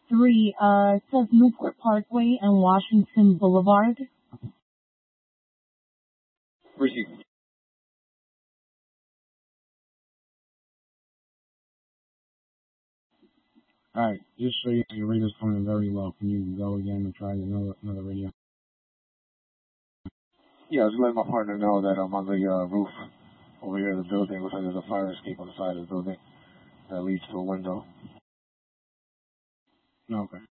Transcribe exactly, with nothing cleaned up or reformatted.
three, uh, it says Newport Parkway and Washington Boulevard. Receive. Alright, just so you know, your radio's coming very low. Can you go again and try another another radio? Yeah, I was letting my partner know that I'm on the uh, roof over here of the building. Looks like there's a fire escape on the side of the building that leads to a window. Okay.